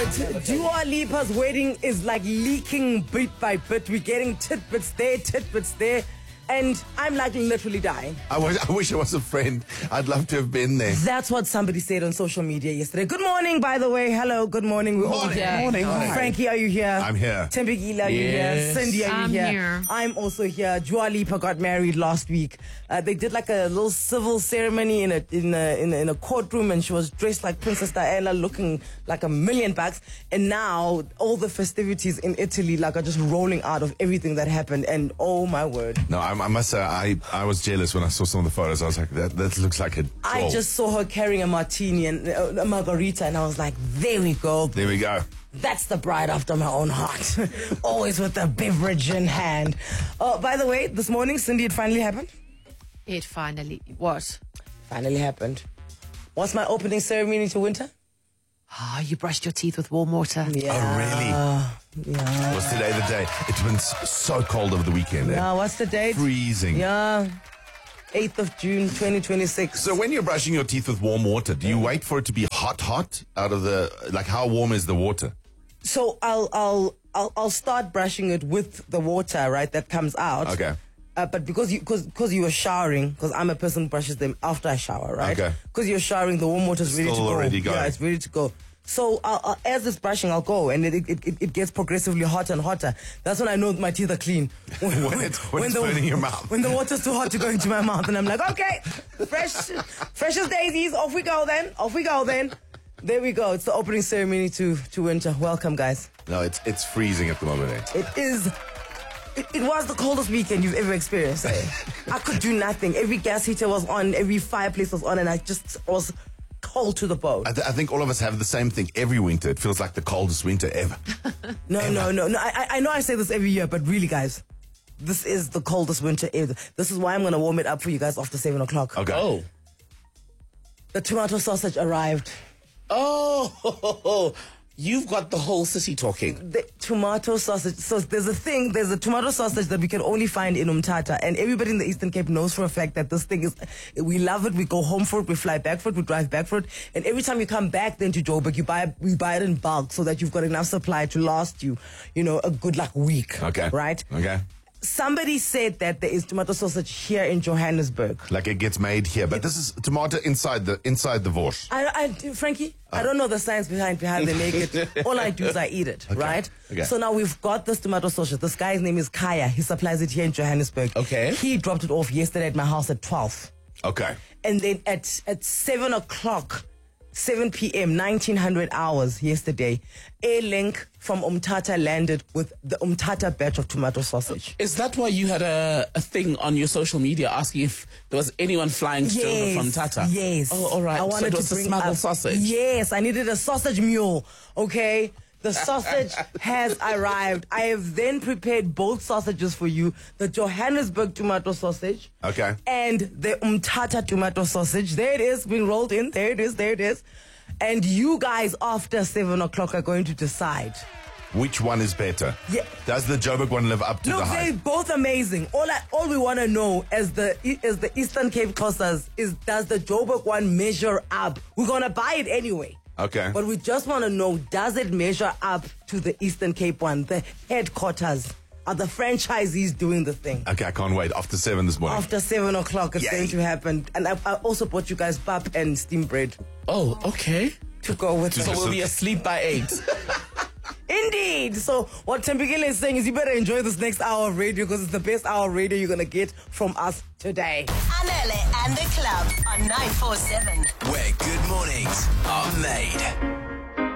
right, Dua Lipa's wedding is like leaking bit by bit. We're getting tidbits there. And I'm like literally dying. I wish I was a friend. I'd love to have been there. That's what somebody said on social media yesterday. Good morning, by the way. Hello, good morning. We're all here. Morning. Frankie, are you here? I'm here. Tembekile, are you here? Cindy, are you I'm here? here. I'm also here. Dua Lipa got married last week. They did like a little civil ceremony in a courtroom, and she was dressed like Princess Diana, looking like $1 million. And now all the festivities in Italy are just rolling out of everything that happened. And oh my word. No, I must say, I was jealous when I saw some of the photos. I was like, that looks like a troll. I just saw her carrying a martini and a margarita, and I was like, there we go. There we go. That's the bride after my own heart. Always with a beverage in hand. By the way, this morning, Cindy, it finally happened. It finally was. Finally happened. What's my opening ceremony to winter? You brushed your teeth with warm water. Yeah. Oh, really? Yeah. Was today the day? It's been so cold over the weekend. Yeah, what's the date? Freezing. Yeah. 8th of June, 2026. So when you're brushing your teeth with warm water, do you wait for it to be hot out of the, like, how warm is the water? So I'll start brushing it with the water, right, that comes out. Okay. But because you were showering, because I'm a person who brushes them after I shower, right? Okay. Because you're showering, the warm water is ready to Still go. already going. Yeah, it's ready to go. So as it's brushing, I'll go, and it gets progressively hotter and hotter. That's when I know my teeth are clean. When it's burning your mouth. When the water's too hot to go into my mouth, and I'm like, okay, fresh as daisies. Off we go then. There we go. It's the opening ceremony to winter. Welcome, guys. No, it's freezing at the moment. Eh? It is. It was the coldest weekend you've ever experienced. Eh? I could do nothing. Every gas heater was on, every fireplace was on, and I just was cold to the bone. I think all of us have the same thing every winter. It feels like the coldest winter ever. No. I know I say this every year, but really, guys, this is the coldest winter ever. This is why I'm going to warm it up for you guys after 7 o'clock. Okay. Oh. The tomato sausage arrived. Oh, you've got the whole city talking. The tomato sausage. So there's a tomato sausage that we can only find in Umtata, and everybody in the Eastern Cape knows for a fact that this thing is, we love it. We go home for it, we fly back for it, we drive back for it, and every time you come back then to Joburg, we buy it in bulk so that you've got enough supply to last you, a good week. Okay. Right? Okay. Somebody said that there is tomato sausage here in Johannesburg. Like it gets made here, but this is tomato inside the Vors. Frankie, I don't know the science behind how they make it. All I do is I eat it, right? Okay. So now we've got this tomato sausage. This guy's name is Kaya. He supplies it here in Johannesburg. Okay. He dropped it off yesterday at my house at 12. Okay. And then at 7 o'clock, 7 p.m., 1900 hours yesterday, Airlink from Umtata landed with the Umtata batch of tomato sausage. Is that why you had a thing on your social media asking if there was anyone flying to Joburg from Tata? Yes. Oh, all right. I wanted so it was to a bring smuggled up- sausage. Yes, I needed a sausage mule, okay? The sausage has arrived. I have then prepared both sausages for you, the Johannesburg tomato sausage. Okay. And the Umtata tomato sausage. There it is, being rolled in. There it is. And you guys, after 7 o'clock, are going to decide. Which one is better? Yeah. Does the Joburg one live up to Look, the they're hype? both amazing. All we want to know as the Eastern Cape Costas is, does the Joburg one measure up? We're going to buy it anyway. Okay. But we just want to know, does it measure up to the Eastern Cape one, the headquarters? Are the franchisees doing the thing? Okay, I can't wait. After 7 this morning. After 7 o'clock, it's Yay. going to happen. And I also bought you guys pap and steamed bread Oh, okay. to go with So it. we'll be asleep by 8. Indeed. So what Tembekile is saying is you better enjoy this next hour of radio, because it's the best hour of radio you're going to get from us today. Anele and the Club on 947. Where good mornings are made.